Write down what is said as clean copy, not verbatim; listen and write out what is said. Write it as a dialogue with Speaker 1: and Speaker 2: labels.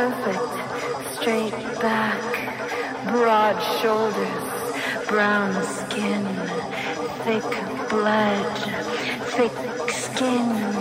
Speaker 1: perfect, straight back, broad shoulders, brown skin, thick blood, thick skin.